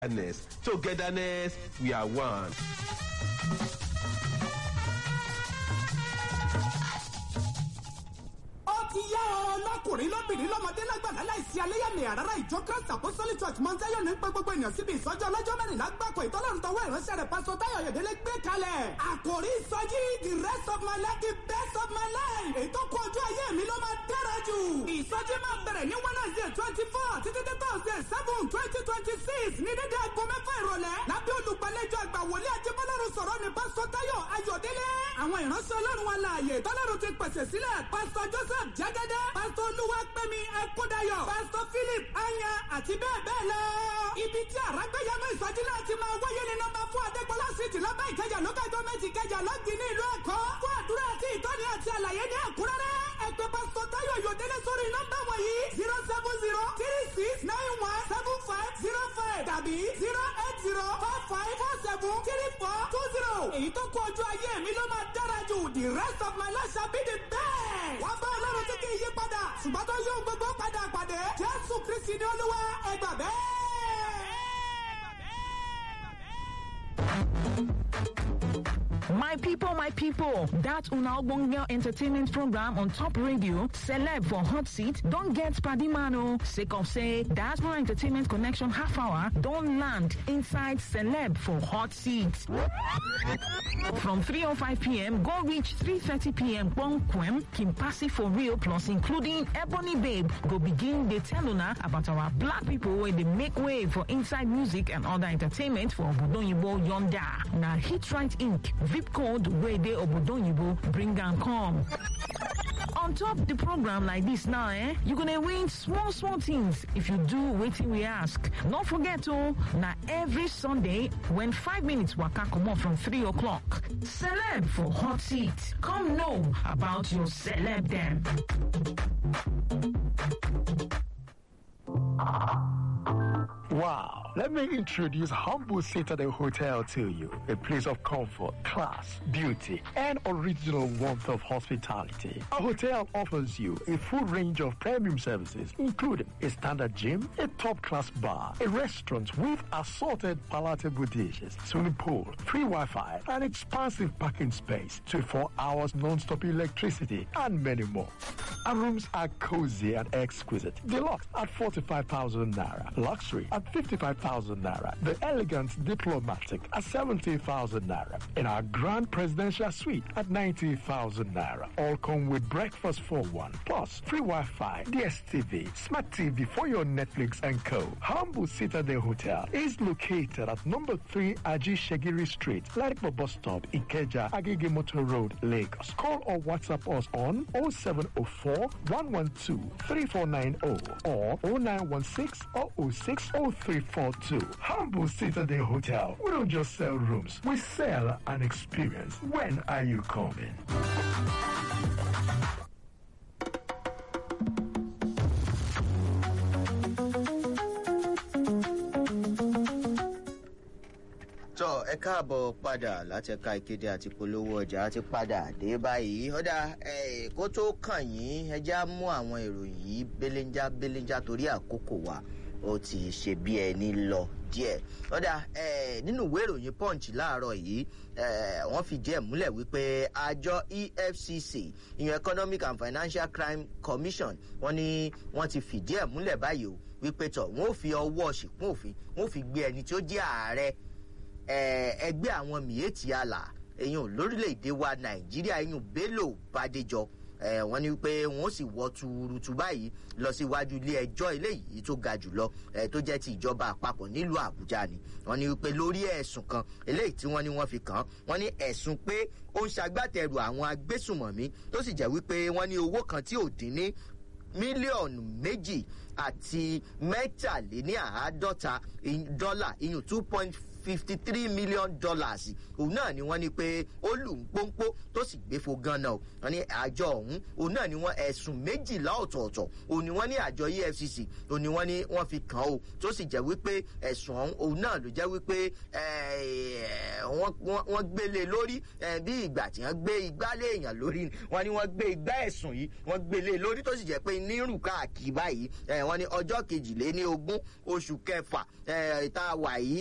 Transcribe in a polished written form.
Togetherness, we are one. Ti yá ọ lọ́kùnrin lóbìnrin lọ́mọdé lágbàlá láìsí aléyàmẹ̀yà rárá ìjọ Christ Apostolic Church Mount Zion ní pé gbogbo ènìyàn síbi ìsọjí ọlọ́jọ́ mẹ́rìnlá gbàkọ̀ ìtọ́lọ́run tọwọ́ ìránṣẹ́ rẹ̀ Pásítọ̀ Táyọ̀ Oyèdélé gbé kalẹ̀. Àkòrí ìsọjí the rest of my life the best of my life. Ètò kú ojú ayé mi ló máa dára jù. Ìsọjí máa bẹ̀rẹ̀ ní Wednesday 24 títí dé Thursday 7 2026 ní dédé aago 6 ìrọ̀lẹ́. Lábẹ́ olùgbàlejò àgbà wòlíì Ajíbọ́lọ́run sọ̀rọ̀ ní Pásítọ̀ Táyọ̀ Oyèdélé. Àwọn ìránṣẹ́ Ọlọ́run wa láàyè tọ́lọ́run ti pèsè sílẹ̀. Pásítọ̀ Joseph Jẹ́gẹ́dẹ́, Pásítọ̀ Olúwapẹ̀mí Ẹ̀kúndayọ̀, Pásítọ̀ Philip Anya àti bẹ́ẹ̀ bẹ́ẹ̀ lọ. Ibi tí àrágbéyàmọ́ ìsọjí náà ti máa wáyé ní nọ́mbà 4 Adégbọlá Street lábẹ́ Ìkẹjà local government Ìkẹjà lọ́gì ní ìlú Èkó. Fún àdúrà àti ìtọ́ni àti àlàyé ní ẹ̀kúnrẹ́rẹ́. Ẹ pè Pásítọ̀ Táyọ̀ Oyèdélé sórí nọ́mbà wọ̀nyí 07036917505 tàbí 08045473420. Èyí tó kú ojú ayé mi ló máa dára jù. The rest of my life shall be the best. Wọ́n bá Ọlọ́run tí kì í yí padà ṣùgbọ́n tó yóò gbogbo padà pàdé. Jésù Kristi ni Olúwa ẹ gbà bẹ́ẹ̀. My people, that Una Ogbonge entertainment program on Top Radio, Celeb for Hot Seat, don't get Padimano. Sake of say, Diaspora Entertainment Connection half hour, don't land inside Celeb for Hot Seat. From 3:05 p.m., go reach 3:30 p.m. Bonquem, Kimpasi for real, plus including Ebony Babe, go begin the tell Una about our black people where they make way for inside music and other entertainment for Obodonyibo Yonda. Now Hit Right Inc. VIP code where they Obodonyibo bring and come. On top the program like this now, you're gonna win small things if you do waiting we ask. Don't forget to now every Sunday when 5 minutes waka come up from 3 o'clock. Celeb for Hot Seat. Come know about your celeb them. Wow, let me introduce Humble Citadel Hotel to you. A place of comfort, class, beauty, and original warmth of hospitality. Our hotel offers you a full range of premium services, including a standard gym, a top-class bar, a restaurant with assorted palatable dishes, swimming pool, free Wi-Fi, an expansive parking space, 24 hours non-stop electricity, and many more. Our rooms are cozy and exquisite. Deluxe at 45,000 naira. Luxury at 55,000 naira. The elegant diplomatic at 70,000 naira. And our grand presidential suite at 90,000 naira. All come with breakfast for one. Plus free Wi-Fi, DSTV, Smart TV for your Netflix and co. Humble Citadel Hotel is located at number 3 Aji Shagiri Street, Ladipo Bus Stop, Ikeja, Agege Motor Road, Lagos. Call or WhatsApp us on 0704-112-3490 or 0916-006-0342. Humble Citadel Hotel. We don't just sell rooms, we sell an experience. When are you coming? ẹ káàbọ̀ padà láti ẹ̀ka ìkéde àti polówó ọjà àti padà dé báyìí. Ọ̀dà kó tó kàn yín ẹjá mú àwọn ìròyìn yìí belenja torí àkókò wa ó ti ṣe bí ẹni lọ díẹ̀. Ọ̀dà nínú ìwé ìròyìn Punch láàárọ̀ yìí wọ́n fi díẹ̀ múlẹ̀ wípé àjọ EFCC ìyẹn Economic and Financial Crime Commission wọ́n ní wọ́n ti fìdí ẹ̀ múlẹ̀ báyìí o wípé tọ̀ wọ́n ò fi ọwọ́ ṣìkún òfin wọ́n fi gbé ẹni tí ó jẹ́ ààrẹ ẹgbẹ́ àwọn Miyetti Allah èyàn lórílẹ̀‐èdè wa Nàìjíríà èyàn Bello Bádéjọ wọ́n ní pé wọ́n sì wọ́ tuurutu báyìí lọ síwájú ilé ẹjọ́ eléyìí tó ga jùlọ tó jẹ́ ti ìjọba àpapọ̀ nílùú Àbújá ni wọ́n ní pé lórí ẹ̀sùn kan eléyìí tí wọ́n ní wọ́n fi kàn án wọ́n ní ẹ̀sùn pé ó ń ṣagbátẹrù àwọn agbésùmọ̀mí tó sì jẹ́ wípé wọ́n ní owó kan tí ò dín ní mílíọ̀nù 2 àti mẹ́tàléníàádọ́ta dọ́là iyùn $2.53 million òun náà ni wọ́n ní pé ó lù ń pọ́npọ́ tó sì gbé fo gan náà wọ́n ní àjọ ọ̀hún òun náà ni wọ́n ẹ̀sùn 12 ọ̀tọ̀ọ̀tọ̀ òun ni wọ́n ní àjọ EFCC òun ni wọ́n ní wọ́n fi kàn ó tó sì jẹ́ wípé ẹ̀sùn ọ̀hún òun náà ló jẹ́ wípé wọ́n gbélé lórí bí ìgbà tí wọ́n gbé igbá lé èèyàn lórí wọ́n ní wọ́n gbé igbá ẹ̀sùn yìí wọ́n gbélé lórí tó sì jẹ́ pé nírù káàkiri báyìí wọ́n ní ọjọ́ 22 oṣù kẹfà tá a wà yìí